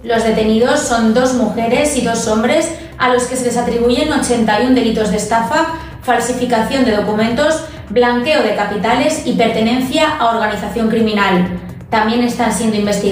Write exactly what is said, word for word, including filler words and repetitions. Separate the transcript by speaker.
Speaker 1: Los detenidos son dos mujeres y dos hombres a los que se les atribuyen ochenta y uno delitos de estafa, falsificación de documentos, blanqueo de capitales y pertenencia a organización criminal. También están siendo investigados